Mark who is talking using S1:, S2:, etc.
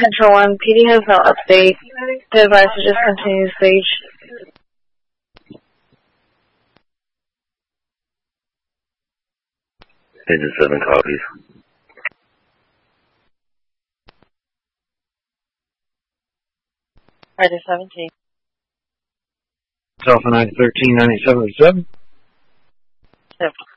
S1: Control 1, PD has no update. The advice to just continue stage.
S2: Agent 7 copies.
S1: Rider 17.
S3: Alpha 913, 9707.
S1: 7.